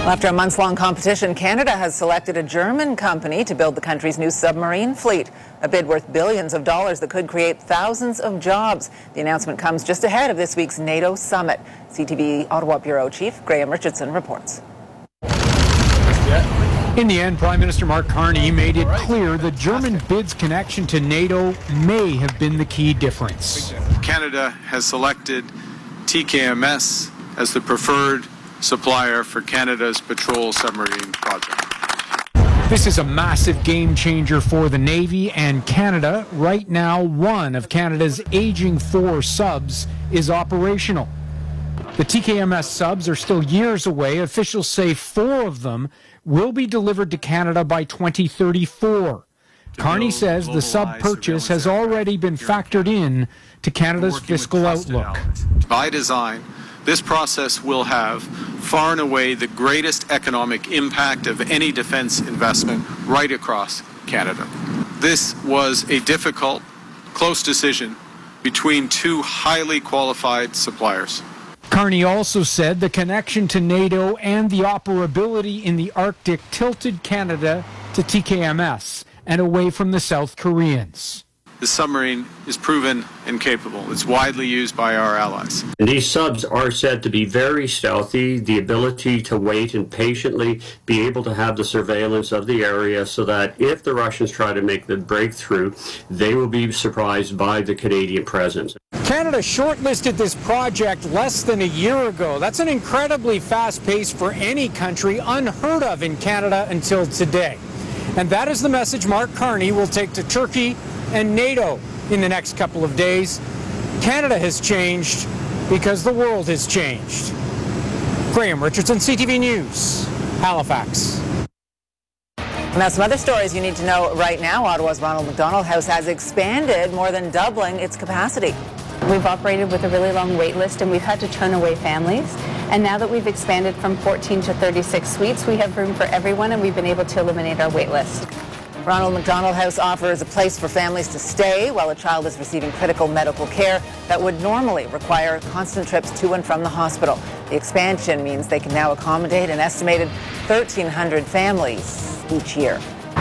Well, after a months-long competition, Canada has selected a German company to build the country's new submarine fleet, a bid worth billions of dollars that could create thousands of jobs. The announcement comes just ahead of this week's NATO summit. CTV Ottawa Bureau Chief Graham Richardson reports. In the end, Prime Minister Mark Carney made it clear the German bid's connection to NATO may have been the key difference. Canada has selected TKMS as the preferred supplier for Canada's patrol submarine project. This is a massive game changer for the Navy and Canada. Right now, one of Canada's aging 4 subs is operational. The TKMS subs are still years away. Officials say 4 of them will be delivered to Canada by 2034. Carney says the sub purchase has already been factored in to Canada's fiscal outlook. By design, this process will have far and away the greatest economic impact of any defense investment right across Canada. This was a difficult, close decision between 2 highly qualified suppliers. Carney also said the connection to NATO and the operability in the Arctic tilted Canada to TKMS and away from the South Koreans. The submarine is proven and capable. It's widely used by our allies. These subs are said to be very stealthy, the ability to wait and patiently be able to have the surveillance of the area so that if the Russians try to make the breakthrough, they will be surprised by the Canadian presence. Canada shortlisted this project less than a year ago. That's an incredibly fast pace for any country, unheard of in Canada until today. And that is the message Mark Carney will take to Turkey and NATO in the next couple of days. Canada has changed because the world has changed. Graham Richardson, CTV News, Halifax. Now, some other stories you need to know right now. Ottawa's Ronald McDonald House has expanded, more than doubling its capacity. We've operated with a really long wait list and we've had to turn away families. And now that we've expanded from 14 to 36 suites, we have room for everyone and we've been able to eliminate our wait list. Ronald McDonald House offers a place for families to stay while a child is receiving critical medical care that would normally require constant trips to and from the hospital. The expansion means they can now accommodate an estimated 1,300 families each year.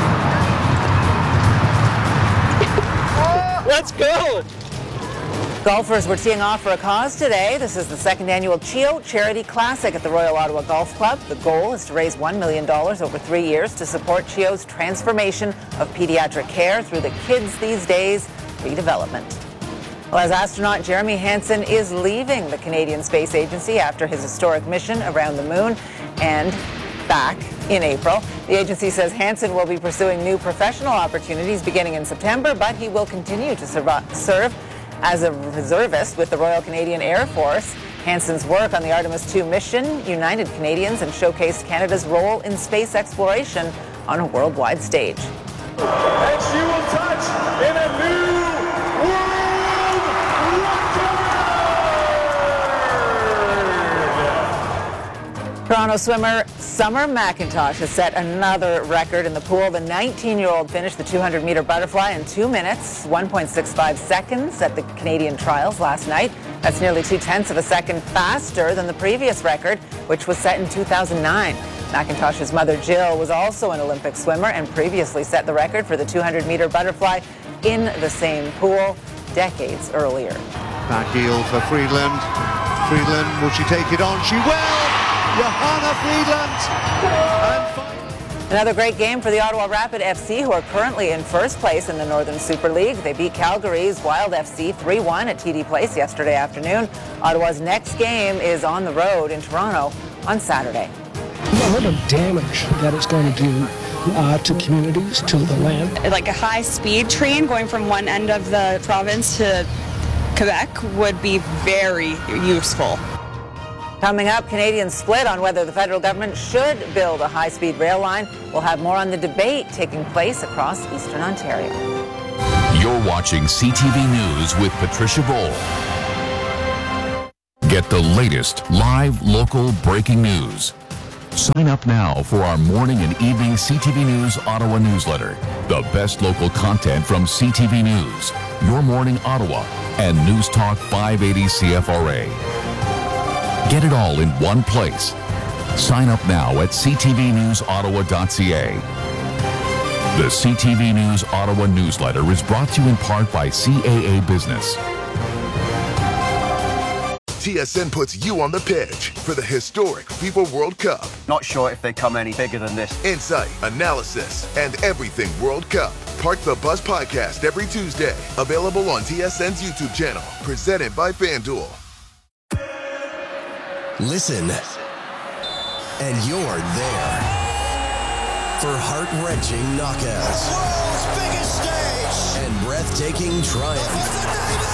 Let's go! Golfers were teeing off for a cause today. This is the 2nd annual CHEO Charity Classic at the Royal Ottawa Golf Club. The goal is to raise $1 million over 3 years to support CHEO's transformation of pediatric care through the Kids These Days redevelopment. Well, as astronaut Jeremy Hansen is leaving the Canadian Space Agency after his historic mission around the moon and back in April. The agency says Hansen will be pursuing new professional opportunities beginning in September, but he will continue to serve as a reservist with the Royal Canadian Air Force. Hansen's work on the Artemis II mission united Canadians and showcased Canada's role in space exploration on a worldwide stage. And she will touch in a new world record! Toronto swimmer Summer McIntosh has set another record in the pool. The 19-year-old finished the 200-meter butterfly in 2 minutes, 1.65 seconds at the Canadian trials last night. That's nearly 0.2 of a second faster than the previous record, which was set in 2009. McIntosh's mother, Jill, was also an Olympic swimmer and previously set the record for the 200-meter butterfly in the same pool decades earlier. Back heel for Friedland. Friedland, will she take it on? She will! Johanna Friedland. Another great game for the Ottawa Rapid FC, who are currently in first place in the Northern Super League. They beat Calgary's Wild FC 3-1 at TD Place yesterday afternoon. Ottawa's next game is on the road in Toronto on Saturday. What a damage that it's going to do to communities, to the land. Like a high-speed train going from one end of the province to Quebec would be very useful. Coming up, Canadians split on whether the federal government should build a high-speed rail line. We'll have more on the debate taking place across Eastern Ontario. You're watching CTV News with Patricia Boll. Get the latest live, local breaking news. Sign up now for our morning and evening CTV News Ottawa newsletter. The best local content from CTV News, Your Morning Ottawa, and News Talk 580 CFRA. Get it all in one place. Sign up now at ctvnewsottawa.ca. The CTV News Ottawa newsletter is brought to you in part by CAA Business. TSN puts you on the pitch for the historic FIFA World Cup. Not sure if they come any bigger than this. Insight, analysis, and everything World Cup. Park the Bus podcast every Tuesday. Available on TSN's YouTube channel. Presented by FanDuel. Listen, and you're there for heart-wrenching knockouts. World's biggest stage. And breathtaking triumph.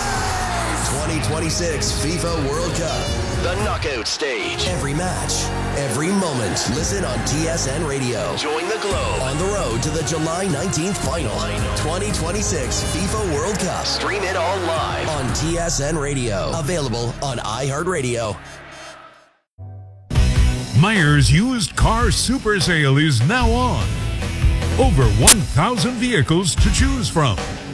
2026 FIFA World Cup. The knockout stage. Every match, every moment. Listen on TSN Radio. Join the globe on the road to the July 19th final. 2026 FIFA World Cup. Stream it all live on TSN Radio. Available on iHeartRadio. Myers Used Car Super Sale is now on. Over 1,000 vehicles to choose from.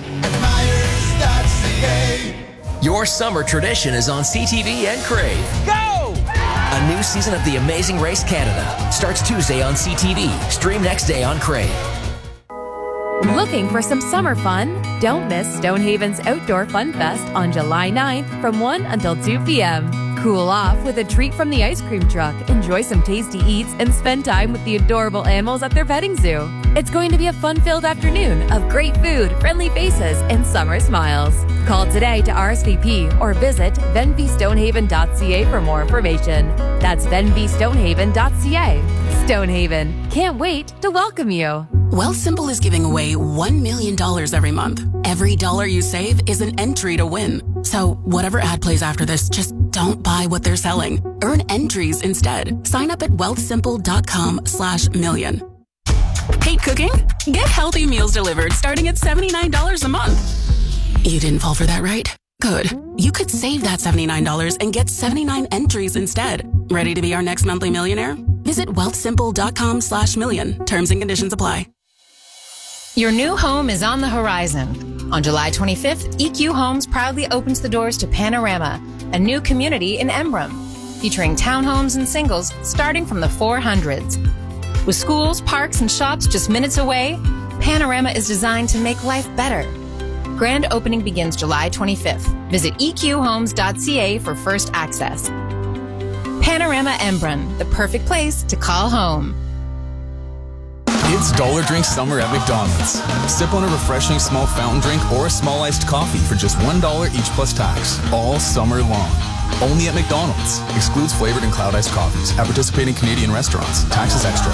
Myers.ca. Your summer tradition is on CTV and Crave. Go! A new season of The Amazing Race Canada starts Tuesday on CTV. Stream next day on Crave. Looking for some summer fun? Don't miss Stonehaven's Outdoor Fun Fest on July 9th from 1 until 2 p.m. Cool off with a treat from the ice cream truck, enjoy some tasty eats, and spend time with the adorable animals at their petting zoo. It's going to be a fun-filled afternoon of great food, friendly faces, and summer smiles. Call today to RSVP or visit venvystonehaven.ca for more information. That's venvystonehaven.ca. Stonehaven, can't wait to welcome you. Wealthsimple is giving away $1 million every month. Every dollar you save is an entry to win. So whatever ad plays after this, just don't buy what they're selling. Earn entries instead. Sign up at wealthsimple.com/million. Hate cooking? Get healthy meals delivered starting at $79 a month. You didn't fall for that, right? Good. You could save that $79 and get 79 entries instead. Ready to be our next monthly millionaire? Visit wealthsimple.com/million. Terms and conditions apply. Your new home is on the horizon. On July 25th, EQ Homes proudly opens the doors to Panorama, a new community in Embrun, featuring townhomes and singles starting from the 400s. With schools, parks, and shops just minutes away, Panorama is designed to make life better. Grand opening begins July 25th. Visit eqhomes.ca for first access. Panorama Embrun, the perfect place to call home. It's Dollar Drink Summer at McDonald's. Sip on a refreshing small fountain drink or a small iced coffee for just $1 each plus tax, all summer long. Only at McDonald's. Excludes flavored and cloud iced coffees at participating Canadian restaurants. Taxes extra.